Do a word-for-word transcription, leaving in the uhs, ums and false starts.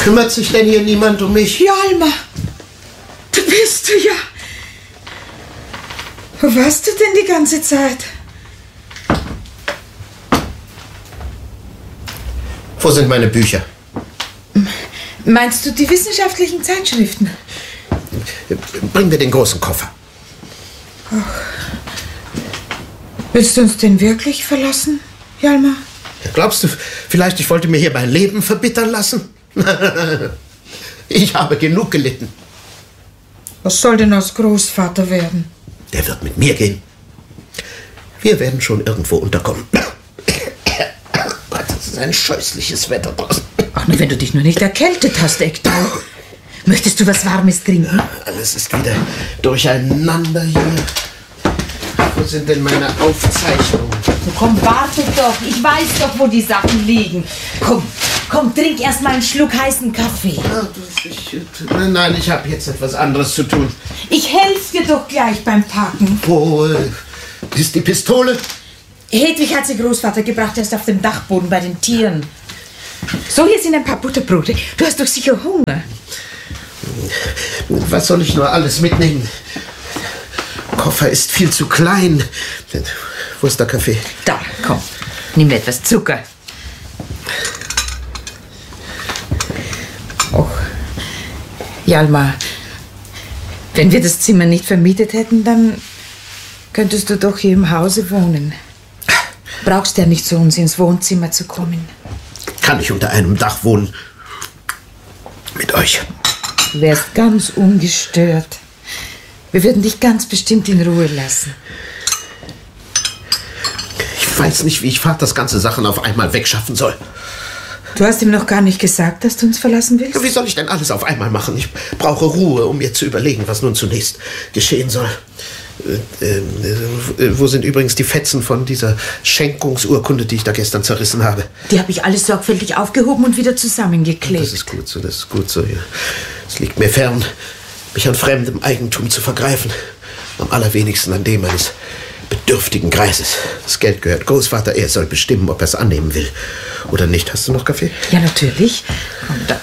Kümmert sich denn hier niemand um mich? Hjalmar, du bist du ja. Wo warst du denn die ganze Zeit? Wo sind meine Bücher? Meinst du die wissenschaftlichen Zeitschriften? Bring mir den großen Koffer. Ach. Willst du uns denn wirklich verlassen, Hjalmar? Glaubst du vielleicht, ich wollte mir hier mein Leben verbittern lassen? Ich habe genug gelitten. Was soll denn aus Großvater werden? Der wird mit mir gehen. Wir werden schon irgendwo unterkommen. Das ist ein scheußliches Wetter draußen. Ach, nur wenn du dich nur nicht erkältet hast, Ektal. Möchtest du was Warmes trinken? Alles ist wieder durcheinander hier. Wo sind denn meine Aufzeichnungen? Komm, warte doch. Ich weiß doch, wo die Sachen liegen. Komm, komm, trink erst mal einen Schluck heißen Kaffee. Ah, ich, nein, ich habe jetzt etwas anderes zu tun. Ich helfe dir doch gleich beim Packen. Wo äh, ist die Pistole? Hedwig hat sie Großvater gebracht, erst auf dem Dachboden bei den Tieren. So, hier sind ein paar Butterbrote. Du hast doch sicher Hunger. Was soll ich nur alles mitnehmen? Der Koffer ist viel zu klein. Wo ist der Kaffee? Da, komm. Nimm mir etwas Zucker. Och, Hjalmar, wenn wir das Zimmer nicht vermietet hätten, dann könntest du doch hier im Hause wohnen. Brauchst ja nicht zu uns ins Wohnzimmer zu kommen. Kann ich unter einem Dach wohnen? Mit euch. Du wärst ganz ungestört. Wir würden dich ganz bestimmt in Ruhe lassen. Ich weiß nicht, wie ich Vaters ganze Sachen auf einmal wegschaffen soll. Du hast ihm noch gar nicht gesagt, dass du uns verlassen willst? Wie soll ich denn alles auf einmal machen? Ich brauche Ruhe, um mir zu überlegen, was nun zunächst geschehen soll. Äh, äh, äh, wo sind übrigens die Fetzen von dieser Schenkungsurkunde, die ich da gestern zerrissen habe? Die habe ich alles sorgfältig aufgehoben und wieder zusammengeklebt. Das ist gut so, das ist gut so. Ja. Es liegt mir fern, mich an fremdem Eigentum zu vergreifen. Am allerwenigsten an dem eines bedürftigen Greises. Das Geld gehört Großvater, er soll bestimmen, ob er es annehmen will oder nicht. Hast du noch Kaffee? Ja, natürlich. Und da.